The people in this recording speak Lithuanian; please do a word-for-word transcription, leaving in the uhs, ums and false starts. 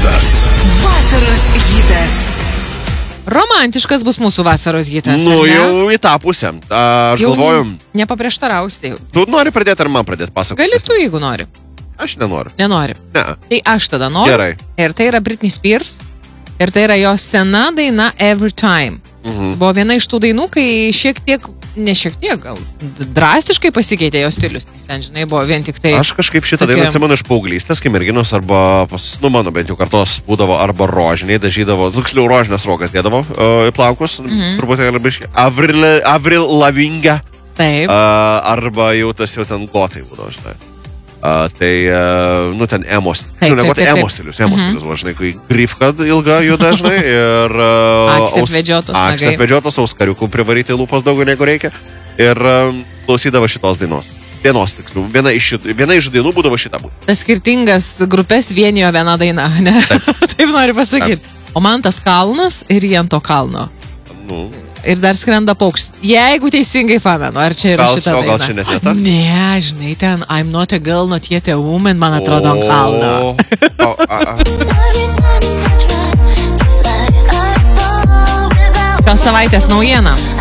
hitas. Vasaros hitas. Romantiškas bus mūsų vasaros hitas. Nu, jau į tą pusę. Aš jau galvoju. Nepaprieštarausi. Tu nori pradėti ar man pradėti pasakoti? Gali tu, jeigu nori. Aš nenoriu. Nenori. Ne. Tai aš tada noriu. Gerai. Ir tai yra Britney Spears. Ir tai yra jos sena daina Every Time. Mhm. Buvo viena iš tų dainų, kai šiek tiek, ne šiek tiek, gal drastiškai pasikeitė jos stilius. Nes ten, žinai, buvo vien tik tai... Aš kažkaip šitą tokia... dainą atsimenu iš paauglystės, kai merginos arba, pas, nu mano bent jau kartos būdavo arba rožiniai, dažydavo, tiksliau rožinės rogas dėdavo uh, į plaukus, Mhm. turbūt yra biškai, Avril, Avril Lavigne, Taip. uh, arba jau tas jau ten gotai būdavo, žinai. Uh, tai, uh, nu, ten emos, Taip, nu, ne taip, gotai, taip, taip. emos stilius, emos Mhm. stilius, va, žinai, kai grifka ilga juda, žinai, ir... Uh, Aksė apvedžiotos nagai. Aksė apvedžiotos, auskariukų privaryti lūpas daugiau negu reikia. Ir um, klausydavo šitos dainos. Vienos, tiksliau, viena iš, šit, viena iš dainų būdavo šitą būtų. Tas skirtingas grupės vienijo viena daina, ne? Taip, Taip noriu pasakyti. O man tas kalnas ir jie ant to kalno. Nu, Ir dar skrenda paukštis. Jeigu teisingai pamenu, ar čia yra Gal- šita o daina? gal čia net ne ta? Ne, žinai, ten I'm not a girl, not yet a woman, man atrodo ant kalno. O, o, a, a. Šios savaitės naujiena.